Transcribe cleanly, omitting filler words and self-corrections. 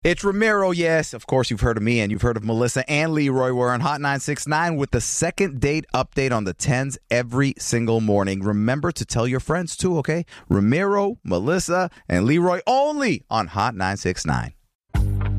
It's Ramiro, yes. Of course, you've heard of me, and you've heard of Melissa and Leroy. We're on Hot 969 with the second date update on the 10s every single morning. Remember to tell your friends, too, okay? Ramiro, Melissa, and Leroy only on Hot 969.